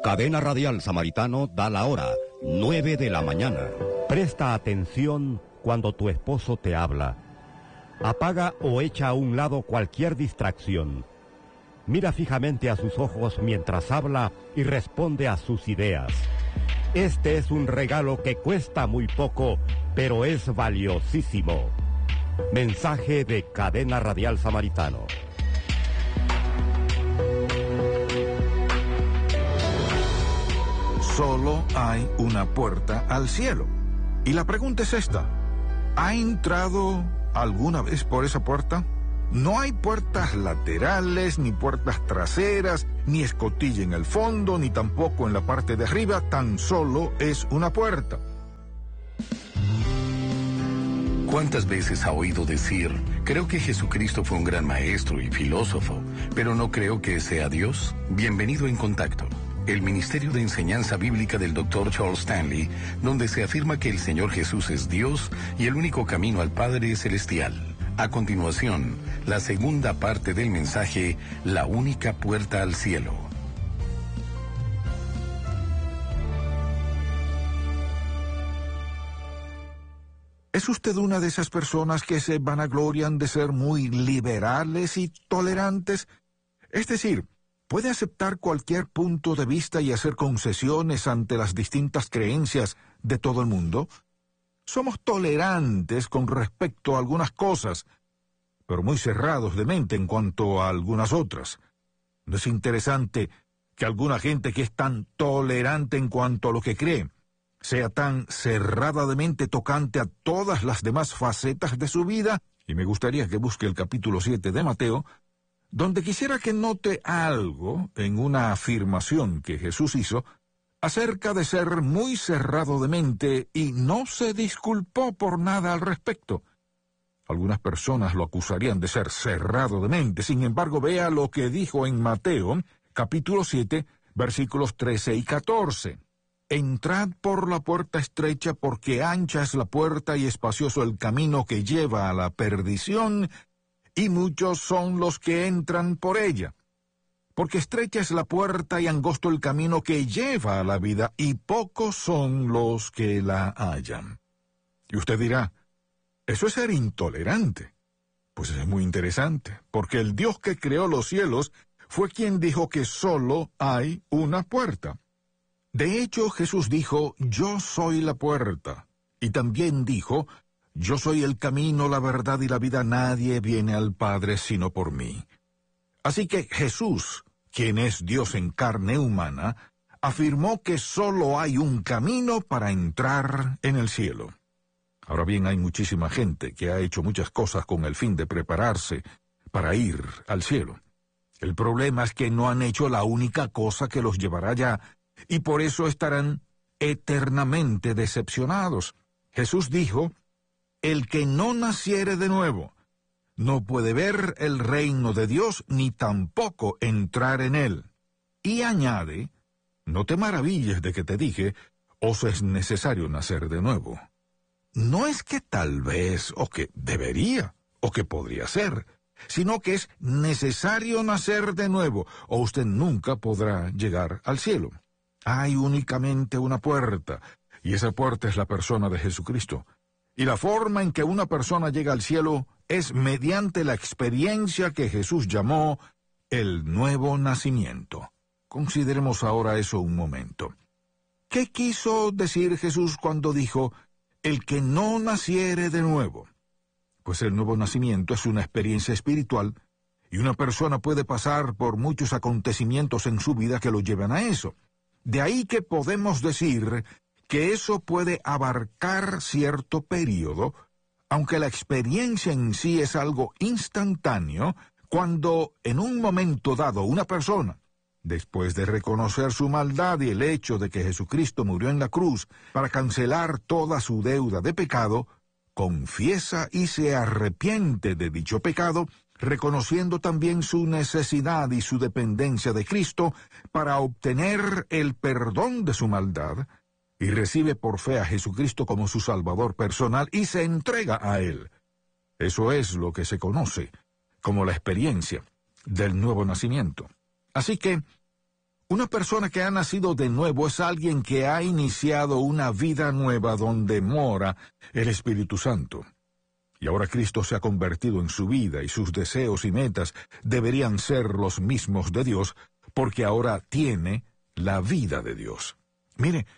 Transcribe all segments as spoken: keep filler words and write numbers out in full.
Cadena Radial Samaritano da la hora, nueve de la mañana. Presta atención cuando tu esposo te habla. Apaga o echa a un lado cualquier distracción. Mira fijamente a sus ojos mientras habla y responde a sus ideas. Este es un regalo que cuesta muy poco, pero es valiosísimo. Mensaje de Cadena Radial Samaritano. Solo hay una puerta al cielo. Y la pregunta es esta: ¿ha entrado alguna vez por esa puerta? No hay puertas laterales, ni puertas traseras, ni escotilla en el fondo, ni tampoco en la parte de arriba, tan solo es una puerta. ¿Cuántas veces ha oído decir, creo que Jesucristo fue un gran maestro y filósofo, pero no creo que sea Dios? Bienvenido en Contacto, el Ministerio de Enseñanza Bíblica del doctor Charles Stanley, donde se afirma que el Señor Jesús es Dios y el único camino al Padre Celestial. A continuación, la segunda parte del mensaje, la única puerta al cielo. ¿Es usted una de esas personas que se vanaglorian de ser muy liberales y tolerantes? Es decir, ¿puede aceptar cualquier punto de vista y hacer concesiones ante las distintas creencias de todo el mundo? Somos tolerantes con respecto a algunas cosas, pero muy cerrados de mente en cuanto a algunas otras. ¿No es interesante que alguna gente que es tan tolerante en cuanto a lo que cree sea tan cerrada de mente tocante a todas las demás facetas de su vida? Y me gustaría que busque el capítulo siete de Mateo, donde quisiera que note algo en una afirmación que Jesús hizo acerca de ser muy cerrado de mente, y no se disculpó por nada al respecto. Algunas personas lo acusarían de ser cerrado de mente. Sin embargo, vea lo que dijo en Mateo, capítulo siete, versículos trece y catorce. Entrad por la puerta estrecha, porque ancha es la puerta y espacioso el camino que lleva a la perdición, y muchos son los que entran por ella. Porque estrecha es la puerta y angosto el camino que lleva a la vida, y pocos son los que la hallan. Y usted dirá, ¿eso es ser intolerante? Pues es muy interesante, porque el Dios que creó los cielos fue quien dijo que solo hay una puerta. De hecho, Jesús dijo, yo soy la puerta. Y también dijo, yo soy el camino, la verdad y la vida, nadie viene al Padre sino por mí. Así que Jesús, quien es Dios en carne humana, afirmó que solo hay un camino para entrar en el cielo. Ahora bien, hay muchísima gente que ha hecho muchas cosas con el fin de prepararse para ir al cielo. El problema es que no han hecho la única cosa que los llevará allá, y por eso estarán eternamente decepcionados. Jesús dijo, el que no naciere de nuevo no puede ver el reino de Dios, ni tampoco entrar en él. Y añade, no te maravilles de que te dije, os es necesario nacer de nuevo. No es que tal vez, o que debería, o que podría ser, sino que es necesario nacer de nuevo, o usted nunca podrá llegar al cielo. Hay únicamente una puerta, y esa puerta es la persona de Jesucristo. Y la forma en que una persona llega al cielo es mediante la experiencia que Jesús llamó el nuevo nacimiento. Consideremos ahora eso un momento. ¿Qué quiso decir Jesús cuando dijo, el que no naciere de nuevo? Pues el nuevo nacimiento es una experiencia espiritual, y una persona puede pasar por muchos acontecimientos en su vida que lo llevan a eso. De ahí que podemos decir que eso puede abarcar cierto periodo, aunque la experiencia en sí es algo instantáneo, cuando en un momento dado una persona, después de reconocer su maldad y el hecho de que Jesucristo murió en la cruz para cancelar toda su deuda de pecado, confiesa y se arrepiente de dicho pecado, reconociendo también su necesidad y su dependencia de Cristo para obtener el perdón de su maldad, y recibe por fe a Jesucristo como su Salvador personal y se entrega a Él. Eso es lo que se conoce como la experiencia del nuevo nacimiento. Así que, Una persona que ha nacido de nuevo es alguien que ha iniciado una vida nueva donde mora el Espíritu Santo. Y ahora Cristo se ha convertido en su vida y sus deseos y metas deberían ser los mismos de Dios, porque ahora tiene la vida de Dios. Mire,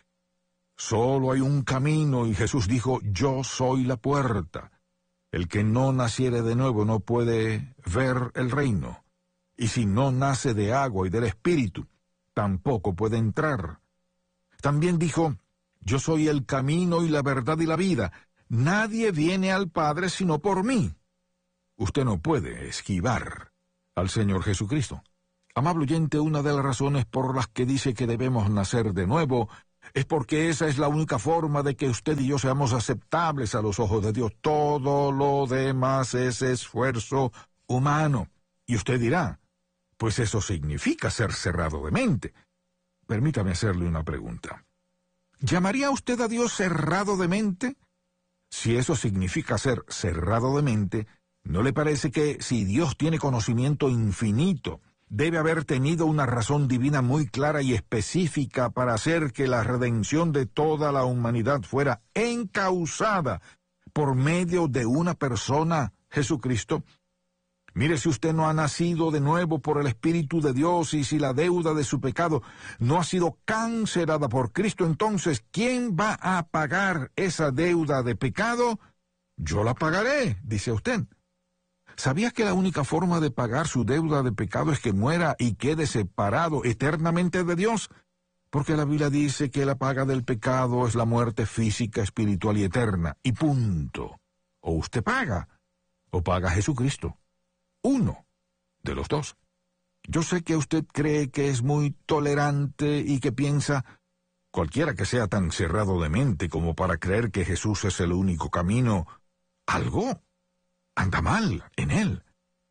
solo hay un camino y Jesús dijo, yo soy la puerta. El que no naciere de nuevo no puede ver el reino. Y si no nace de agua y del Espíritu, tampoco puede entrar. También dijo, yo soy el camino y la verdad y la vida. Nadie viene al Padre sino por mí. Usted no puede esquivar al Señor Jesucristo. Amable oyente, una de las razones por las que dice que debemos nacer de nuevo es porque esa es la única forma de que usted y yo seamos aceptables a los ojos de Dios. Todo lo demás es esfuerzo humano. Y usted dirá, pues eso significa ser cerrado de mente. Permítame hacerle una pregunta. ¿Llamaría usted a Dios cerrado de mente? Si eso significa ser cerrado de mente, ¿no le parece que si Dios tiene conocimiento infinito, debe haber tenido una razón divina muy clara y específica para hacer que la redención de toda la humanidad fuera encauzada por medio de una persona, Jesucristo? Mire, si usted no ha nacido de nuevo por el Espíritu de Dios y si la deuda de su pecado no ha sido cancelada por Cristo, entonces, ¿quién va a pagar esa deuda de pecado? Yo la pagaré, dice usted. ¿Sabía que la única forma de pagar su deuda de pecado es que muera y quede separado eternamente de Dios? Porque la Biblia dice que la paga del pecado es la muerte física, espiritual y eterna. Y punto. O usted paga, o paga Jesucristo. Uno de los dos. Yo sé que usted cree que es muy tolerante y que piensa, cualquiera que sea tan cerrado de mente como para creer que Jesús es el único camino, algo anda mal en él.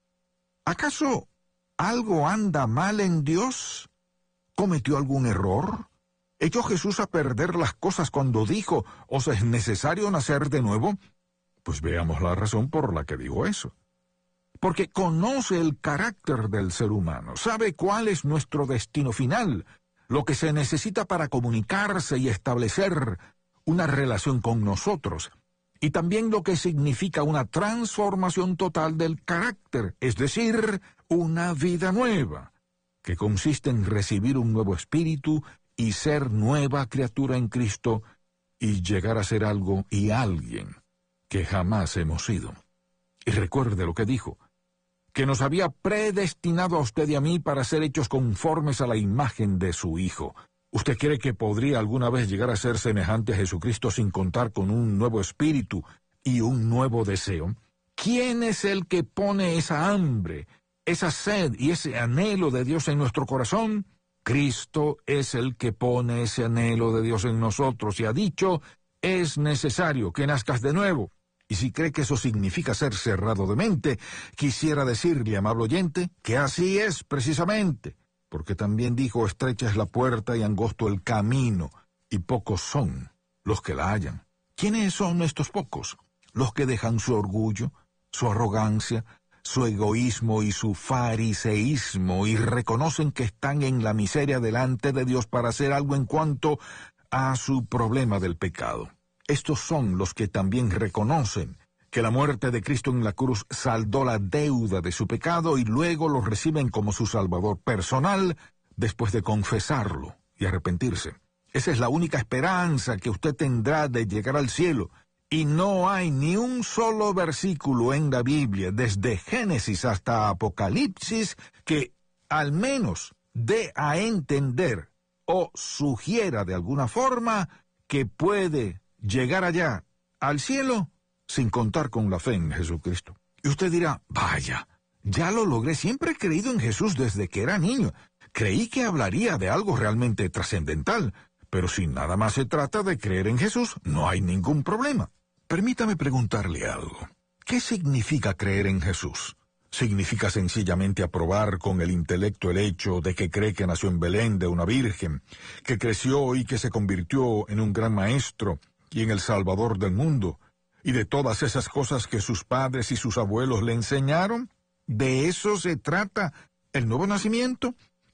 ¿Acaso algo anda mal en Dios? ¿Cometió algún error? ¿Echó Jesús a perder las cosas cuando dijo, ¿os es necesario nacer de nuevo? Pues veamos la razón por la que dijo eso. Porque conoce el carácter del ser humano, sabe cuál es nuestro destino final, lo que se necesita para comunicarse y establecer una relación con nosotros, y también lo que significa una transformación total del carácter, es decir, una vida nueva, que consiste en recibir un nuevo espíritu y ser nueva criatura en Cristo y llegar a ser algo y alguien que jamás hemos sido. Y recuerde lo que dijo, que nos había predestinado a usted y a mí para ser hechos conformes a la imagen de su Hijo. ¿Usted cree que podría alguna vez llegar a ser semejante a Jesucristo sin contar con un nuevo espíritu y un nuevo deseo? ¿Quién es el que pone esa hambre, esa sed y ese anhelo de Dios en nuestro corazón? Cristo es el que pone ese anhelo de Dios en nosotros y ha dicho, es necesario que nazcas de nuevo. Y si cree que eso significa ser cerrado de mente, quisiera decirle, amable oyente, que así es precisamente, porque también dijo, estrecha es la puerta y angosto el camino, y pocos son los que la hallan. ¿Quiénes son estos pocos? Los que dejan su orgullo, su arrogancia, su egoísmo y su fariseísmo, y reconocen que están en la miseria delante de Dios para hacer algo en cuanto a su problema del pecado. Estos son los que también reconocen que la muerte de Cristo en la cruz saldó la deuda de su pecado y luego lo reciben como su Salvador personal después de confesarlo y arrepentirse. Esa es la única esperanza que usted tendrá de llegar al cielo. Y no hay ni un solo versículo en la Biblia, desde Génesis hasta Apocalipsis, que al menos dé a entender o sugiera de alguna forma que puede llegar allá, al cielo, sin contar con la fe en Jesucristo. Y usted dirá, vaya, ya lo logré, siempre he creído en Jesús desde que era niño. Creí que hablaría de algo realmente trascendental, pero si nada más se trata de creer en Jesús, no hay ningún problema. Permítame preguntarle algo. ¿Qué significa creer en Jesús? ¿Significa sencillamente aprobar con el intelecto el hecho de que cree que nació en Belén de una virgen, que creció y que se convirtió en un gran maestro y en el Salvador del mundo, y de todas esas cosas que sus padres y sus abuelos le enseñaron? ¿De eso se trata el nuevo nacimiento?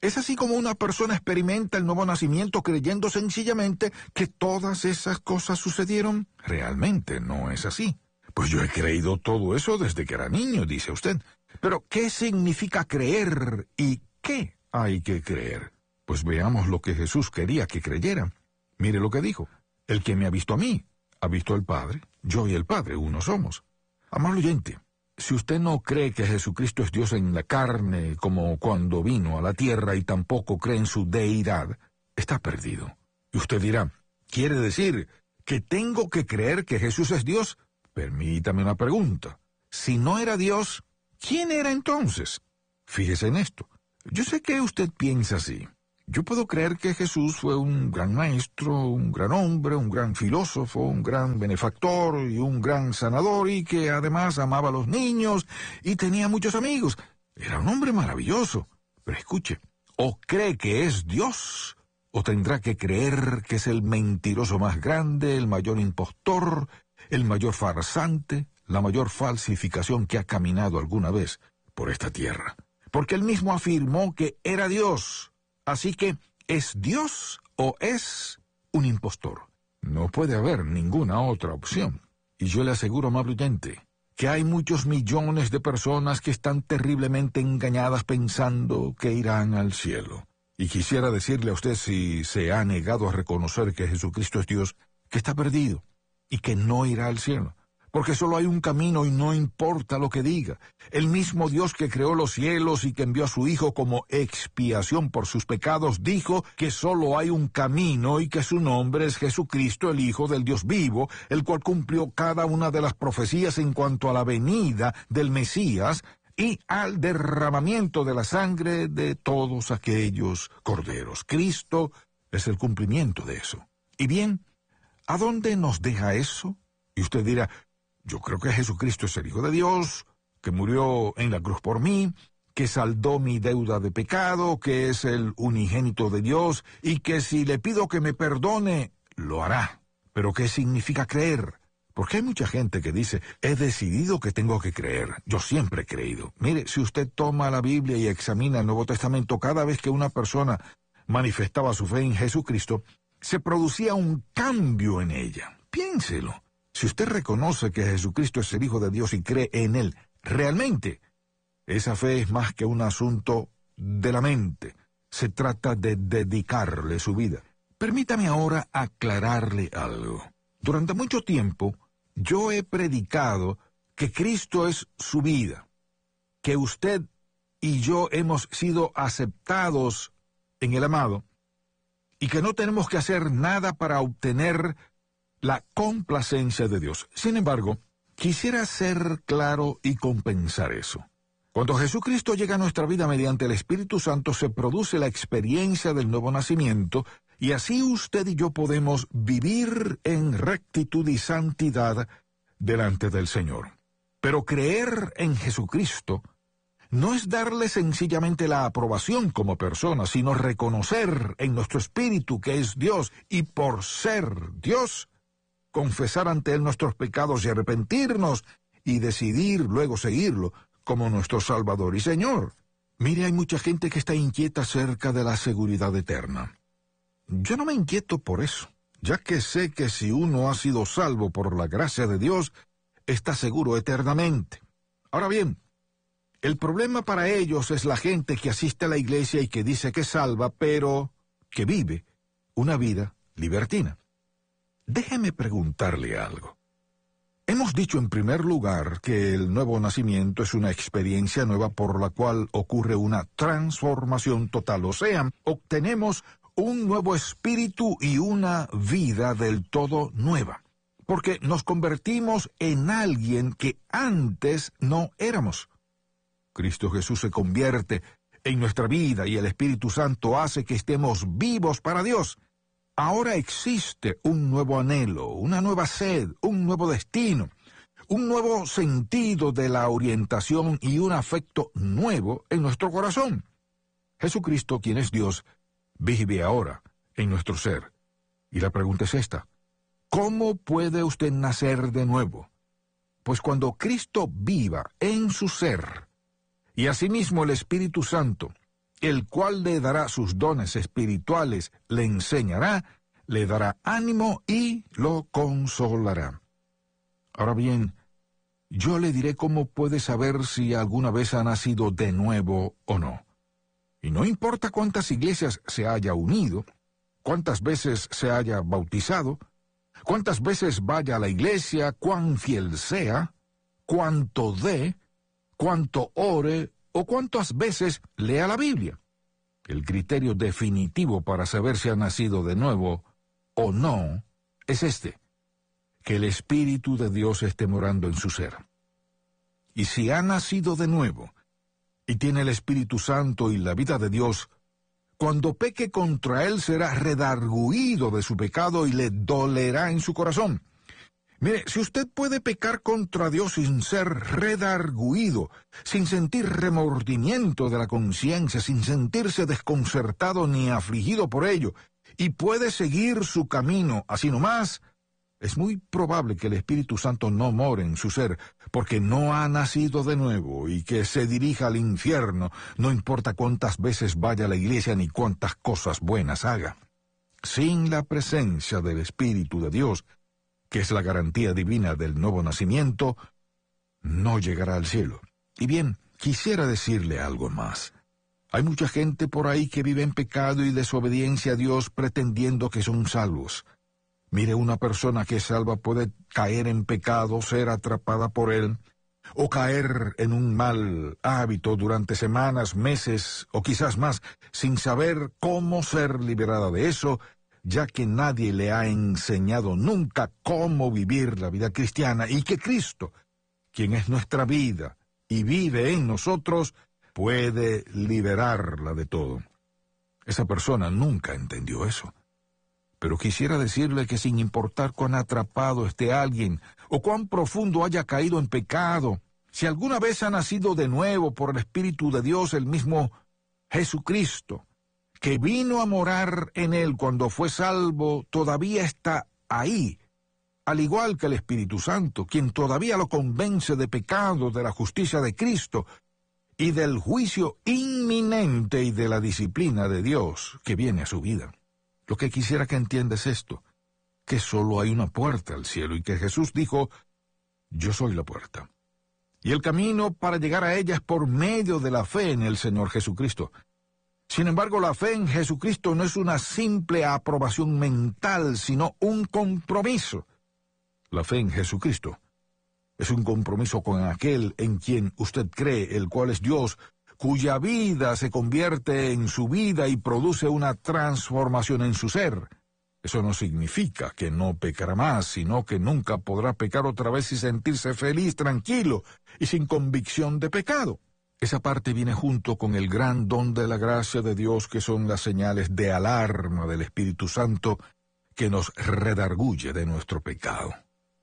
Es así como una persona experimenta el nuevo nacimiento creyendo sencillamente que todas esas cosas sucedieron. Realmente no es así. Pues yo he creído todo eso desde que era niño, dice usted. Pero, ¿qué significa creer y qué hay que creer? Pues veamos lo que Jesús quería que creyeran. Mire lo que dijo. El que me ha visto a mí, ha visto al Padre. Yo y el Padre uno somos. Amable oyente, si usted no cree que Jesucristo es Dios en la carne, como cuando vino a la tierra, y tampoco cree en su deidad, está perdido. Y usted dirá, ¿quiere decir que tengo que creer que Jesús es Dios? Permítame una pregunta. Si no era Dios, ¿quién era entonces? Fíjese en esto. Yo sé que usted piensa así. Yo puedo creer que Jesús fue un gran maestro, un gran hombre, un gran filósofo, un gran benefactor y un gran sanador, y que además amaba a los niños y tenía muchos amigos. Era un hombre maravilloso. Pero escuche, o cree que es Dios, o tendrá que creer que es el mentiroso más grande, el mayor impostor, el mayor farsante, la mayor falsificación que ha caminado alguna vez por esta tierra. Porque él mismo afirmó que era Dios. Así que, ¿es Dios o es un impostor? No puede haber ninguna otra opción. Y yo le aseguro, amable oyente, que hay muchos millones de personas que están terriblemente engañadas pensando que irán al cielo. Y quisiera decirle a usted, si se ha negado a reconocer que Jesucristo es Dios, que está perdido y que no irá al cielo. Porque solo hay un camino y no importa lo que diga. El mismo Dios que creó los cielos y que envió a su Hijo como expiación por sus pecados, dijo que solo hay un camino y que su nombre es Jesucristo, el Hijo del Dios vivo, el cual cumplió cada una de las profecías en cuanto a la venida del Mesías y al derramamiento de la sangre de todos aquellos corderos. Cristo es el cumplimiento de eso. Y bien, ¿a dónde nos deja eso? Y usted dirá, yo creo que Jesucristo es el Hijo de Dios, que murió en la cruz por mí, que saldó mi deuda de pecado, que es el unigénito de Dios, y que si le pido que me perdone, lo hará. ¿Pero qué significa creer? Porque hay mucha gente que dice, he decidido que tengo que creer. Yo siempre he creído. Mire, si usted toma la Biblia y examina el Nuevo Testamento, cada vez que una persona manifestaba su fe en Jesucristo, se producía un cambio en ella. Piénselo. Si usted reconoce que Jesucristo es el Hijo de Dios y cree en Él realmente, esa fe es más que un asunto de la mente. Se trata de dedicarle su vida. Permítame ahora aclararle algo. Durante mucho tiempo, yo he predicado que Cristo es su vida, que usted y yo hemos sido aceptados en el amado, y que no tenemos que hacer nada para obtener la complacencia de Dios. Sin embargo, quisiera ser claro y compensar eso. Cuando Jesucristo llega a nuestra vida mediante el Espíritu Santo, se produce la experiencia del nuevo nacimiento, y así usted y yo podemos vivir en rectitud y santidad delante del Señor. Pero creer en Jesucristo no es darle sencillamente la aprobación como persona, sino reconocer en nuestro espíritu que es Dios, y por ser Dios, confesar ante Él nuestros pecados y arrepentirnos, y decidir luego seguirlo como nuestro Salvador y Señor. Mire, hay mucha gente que está inquieta acerca de la seguridad eterna. Yo no me inquieto por eso, ya que sé que si uno ha sido salvo por la gracia de Dios, está seguro eternamente. Ahora bien, el problema para ellos es la gente que asiste a la iglesia y que dice que es salva, pero que vive una vida libertina. Déjeme preguntarle algo. Hemos dicho en primer lugar que el nuevo nacimiento es una experiencia nueva por la cual ocurre una transformación total, o sea, obtenemos un nuevo espíritu y una vida del todo nueva, porque nos convertimos en alguien que antes no éramos. Cristo Jesús se convierte en nuestra vida y el Espíritu Santo hace que estemos vivos para Dios. Ahora existe un nuevo anhelo, una nueva sed, un nuevo destino, un nuevo sentido de la orientación y un afecto nuevo en nuestro corazón. Jesucristo, quien es Dios, vive ahora en nuestro ser. Y la pregunta es esta: ¿cómo puede usted nacer de nuevo? Pues cuando Cristo viva en su ser, y asimismo el Espíritu Santo, el cual le dará sus dones espirituales, le enseñará, le dará ánimo y lo consolará. Ahora bien, yo le diré cómo puede saber si alguna vez ha nacido de nuevo o no. Y no importa cuántas iglesias se haya unido, cuántas veces se haya bautizado, cuántas veces vaya a la iglesia, cuán fiel sea, cuánto dé, cuánto ore o cuántas veces lea la Biblia. El criterio definitivo para saber si ha nacido de nuevo o no es este: que el Espíritu de Dios esté morando en su ser. Y si ha nacido de nuevo y tiene el Espíritu Santo y la vida de Dios, cuando peque contra él será redarguido de su pecado y le dolerá en su corazón. Mire, si usted puede pecar contra Dios sin ser redarguido, sin sentir remordimiento de la conciencia, sin sentirse desconcertado ni afligido por ello, y puede seguir su camino así nomás, es muy probable que el Espíritu Santo no more en su ser, porque no ha nacido de nuevo y que se dirija al infierno, no importa cuántas veces vaya a la iglesia ni cuántas cosas buenas haga. Sin la presencia del Espíritu de Dios, que es la garantía divina del nuevo nacimiento, no llegará al cielo. Y bien, quisiera decirle algo más. Hay mucha gente por ahí que vive en pecado y desobediencia a Dios pretendiendo que son salvos. Mire, una persona que es salva puede caer en pecado, ser atrapada por él, o caer en un mal hábito durante semanas, meses o quizás más, sin saber cómo ser liberada de eso, ya que nadie le ha enseñado nunca cómo vivir la vida cristiana, y que Cristo, quien es nuestra vida y vive en nosotros, puede liberarla de todo. Esa persona nunca entendió eso. Pero quisiera decirle que sin importar cuán atrapado esté alguien, o cuán profundo haya caído en pecado, si alguna vez ha nacido de nuevo por el Espíritu de Dios, el mismo Jesucristo, que vino a morar en él cuando fue salvo, todavía está ahí, al igual que el Espíritu Santo, quien todavía lo convence de pecado, de la justicia de Cristo, y del juicio inminente y de la disciplina de Dios que viene a su vida. Lo que quisiera que entienda es esto, que solo hay una puerta al cielo, y que Jesús dijo: yo soy la puerta. Y el camino para llegar a ella es por medio de la fe en el Señor Jesucristo. Sin embargo, la fe en Jesucristo no es una simple aprobación mental, sino un compromiso. La fe en Jesucristo es un compromiso con aquel en quien usted cree, el cual es Dios, cuya vida se convierte en su vida y produce una transformación en su ser. Eso no significa que no pecará más, sino que nunca podrá pecar otra vez y sentirse feliz, tranquilo y sin convicción de pecado. Esa parte viene junto con el gran don de la gracia de Dios, que son las señales de alarma del Espíritu Santo que nos redarguye de nuestro pecado.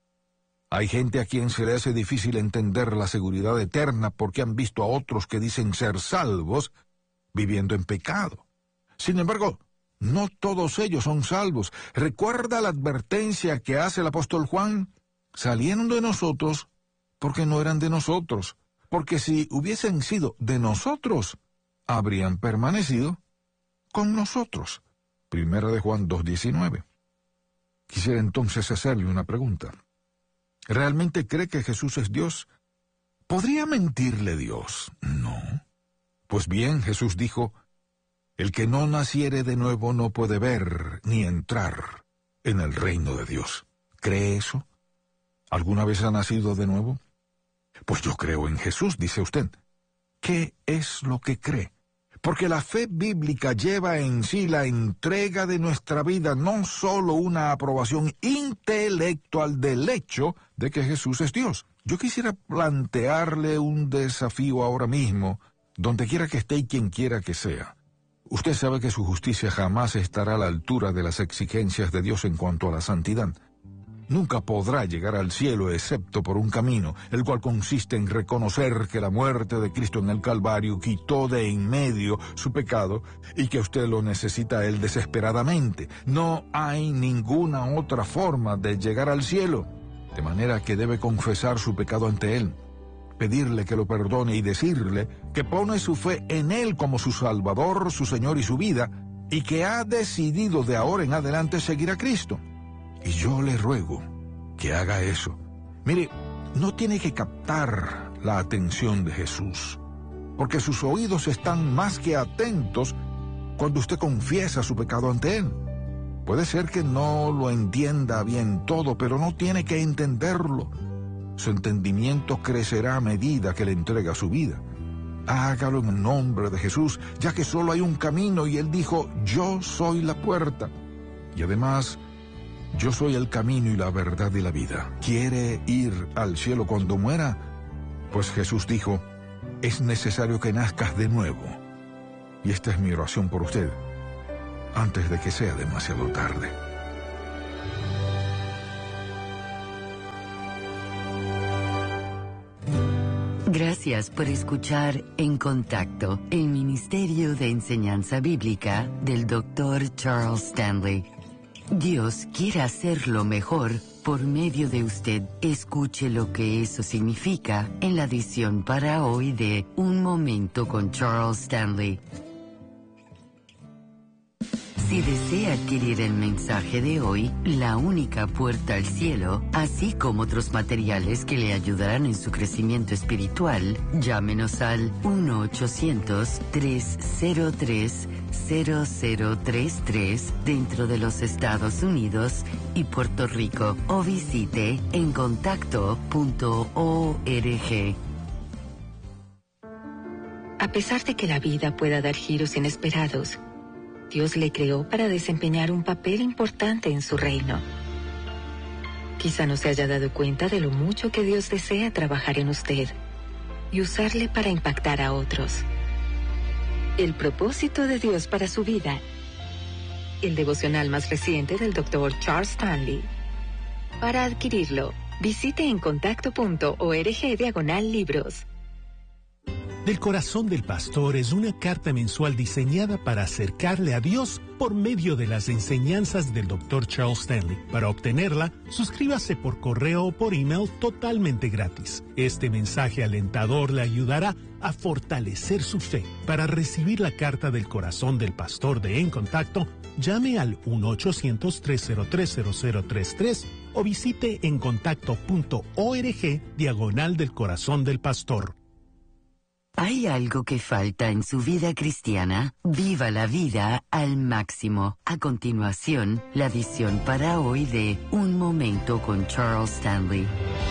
Hay gente a quien se le hace difícil entender la seguridad eterna porque han visto a otros que dicen ser salvos viviendo en pecado. Sin embargo, no todos ellos son salvos. ¿Recuerda la advertencia que hace el apóstol Juan? Salieron de nosotros porque no eran de nosotros. Porque si hubiesen sido de nosotros, habrían permanecido con nosotros. Primera de Juan dos diecinueve. Quisiera entonces hacerle una pregunta. ¿Realmente cree que Jesús es Dios? ¿Podría mentirle Dios? No. Pues bien, Jesús dijo: el que no naciere de nuevo no puede ver ni entrar en el reino de Dios. ¿Cree eso? ¿Alguna vez ha nacido de nuevo? Pues yo creo en Jesús, dice usted. ¿Qué es lo que cree? Porque la fe bíblica lleva en sí la entrega de nuestra vida, no solo una aprobación intelectual del hecho de que Jesús es Dios. Yo quisiera plantearle un desafío ahora mismo, donde quiera que esté y quien quiera que sea. Usted sabe que su justicia jamás estará a la altura de las exigencias de Dios en cuanto a la santidad. Nunca podrá llegar al cielo excepto por un camino, el cual consiste en reconocer que la muerte de Cristo en el Calvario quitó de en medio su pecado y que usted lo necesita a él desesperadamente. No hay ninguna otra forma de llegar al cielo, de manera que debe confesar su pecado ante él. pedirle que lo perdone y decirle que pone su fe en Él como su Salvador, su Señor y su vida, y que ha decidido de ahora en adelante seguir a Cristo. Y yo le ruego que haga eso. Mire, no tiene que captar la atención de Jesús, porque sus oídos están más que atentos cuando usted confiesa su pecado ante Él. Puede ser que no lo entienda bien todo, pero no tiene que entenderlo. Su entendimiento crecerá a medida que le entrega su vida. Hágalo en el nombre de Jesús, ya que solo hay un camino y Él dijo, yo soy la puerta. Y además, yo soy el camino y la verdad y la vida. ¿Quiere ir al cielo cuando muera? Pues Jesús dijo, es necesario que nazcas de nuevo. Y esta es mi oración por usted, antes de que sea demasiado tarde. Gracias por escuchar En Contacto, el Ministerio de Enseñanza Bíblica del doctor Charles Stanley. Dios quiere hacerlo mejor por medio de usted. Escuche lo que eso significa en la edición para hoy de Un Momento con Charles Stanley. Si desea adquirir el mensaje de hoy, La única puerta al cielo, así como otros materiales que le ayudarán en su crecimiento espiritual, llámenos al uno ochocientos, tres cero tres, cero cero tres tres dentro de los Estados Unidos y Puerto Rico o visite en contacto punto org. A pesar de que la vida pueda dar giros inesperados, Dios le creó para desempeñar un papel importante en su reino. Quizá no se haya dado cuenta de lo mucho que Dios desea trabajar en usted y usarle para impactar a otros. El propósito de Dios para su vida. El devocional más reciente del doctor Charles Stanley. Para adquirirlo, visite en contacto punto org diagonal libros. Del Corazón del Pastor es una carta mensual diseñada para acercarle a Dios por medio de las enseñanzas del doctor Charles Stanley. Para obtenerla, suscríbase por correo o por email totalmente gratis. Este mensaje alentador le ayudará a fortalecer su fe. Para recibir la carta del Corazón del Pastor de En Contacto, llame al uno ochocientos, tres cero tres, cero cero tres tres o visite en contacto punto org diagonal del Corazón del Pastor. ¿Hay algo que falta en su vida cristiana? Viva la vida al máximo. A continuación, la edición para hoy de Un Momento con Charles Stanley.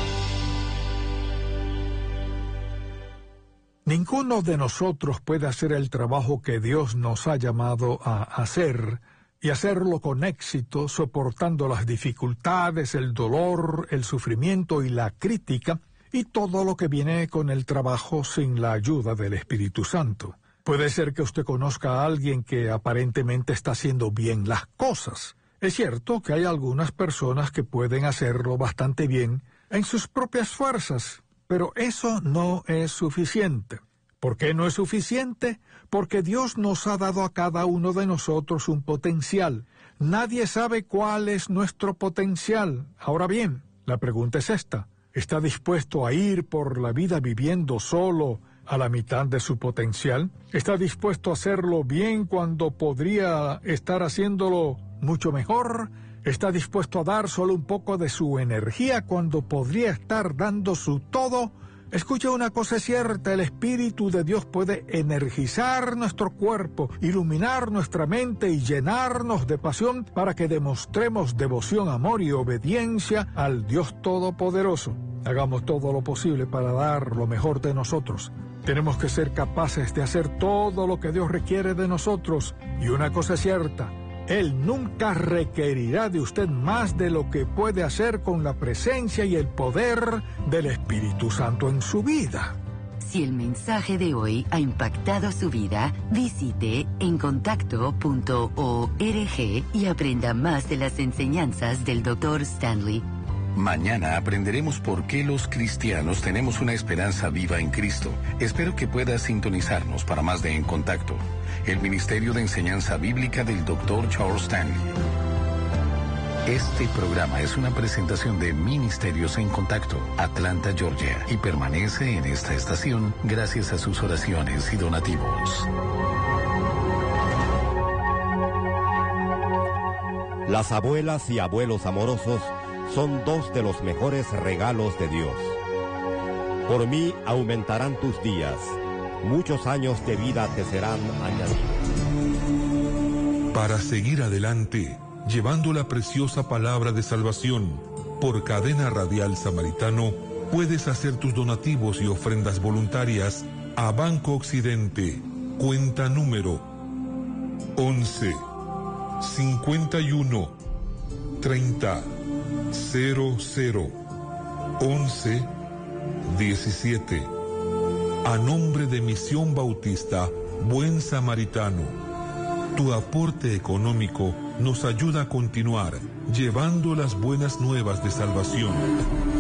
Ninguno de nosotros puede hacer el trabajo que Dios nos ha llamado a hacer y hacerlo con éxito, soportando las dificultades, el dolor, el sufrimiento y la crítica, y todo lo que viene con el trabajo sin la ayuda del Espíritu Santo. Puede ser que usted conozca a alguien que aparentemente está haciendo bien las cosas. Es cierto que hay algunas personas que pueden hacerlo bastante bien en sus propias fuerzas, pero eso no es suficiente. ¿Por qué no es suficiente? Porque Dios nos ha dado a cada uno de nosotros un potencial. Nadie sabe cuál es nuestro potencial. Ahora bien, la pregunta es esta. ¿Está dispuesto a ir por la vida viviendo solo a la mitad de su potencial? ¿Está dispuesto a hacerlo bien cuando podría estar haciéndolo mucho mejor? ¿Está dispuesto a dar solo un poco de su energía cuando podría estar dando su todo? Escucha, una cosa es cierta, el Espíritu de Dios puede energizar nuestro cuerpo, iluminar nuestra mente y llenarnos de pasión para que demostremos devoción, amor y obediencia al Dios Todopoderoso. Hagamos todo lo posible para dar lo mejor de nosotros. Tenemos que ser capaces de hacer todo lo que Dios requiere de nosotros. Y una cosa es cierta, Él nunca requerirá de usted más de lo que puede hacer con la presencia y el poder del Espíritu Santo en su vida. Si el mensaje de hoy ha impactado su vida, visite en contacto punto org y aprenda más de las enseñanzas del doctor Stanley. Mañana aprenderemos por qué los cristianos tenemos una esperanza viva en Cristo. Espero que puedas sintonizarnos para más de En Contacto, el Ministerio de Enseñanza Bíblica del doctor Charles Stanley. Este programa es una presentación de Ministerios en Contacto, Atlanta, Georgia, y permanece en esta estación gracias a sus oraciones y donativos. Las abuelas y abuelos amorosos son dos de los mejores regalos de Dios. Por mí aumentarán tus días, muchos años de vida te serán añadidos. Para seguir adelante, llevando la preciosa palabra de salvación, por Cadena Radial Samaritano, puedes hacer tus donativos y ofrendas voluntarias a Banco Occidente, cuenta número once, cincuenta y uno, treinta, cero cero, once, diecisiete. A nombre de Misión Bautista Buen Samaritano. Tu aporte económico nos ayuda a continuar llevando las buenas nuevas de salvación.